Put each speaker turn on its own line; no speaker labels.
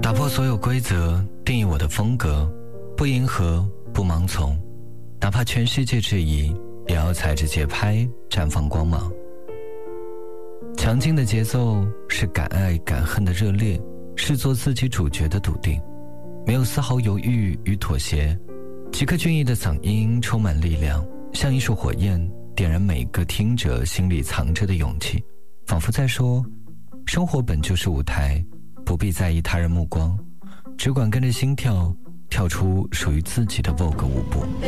打破所有规则，定义我的风格，不迎合，不盲从，哪怕全世界质疑，也要踩着节拍绽放光芒。强劲的节奏是敢爱敢恨的热烈，是做自己主角的笃定，没有丝毫犹豫与妥协。吉克隽逸的嗓音充满力量，像一束火焰，点燃每个听者心里藏着的勇气，仿佛在说，生活本就是舞台，不必在意他人目光，只管跟着心跳，跳出属于自己的 Vogue 舞步。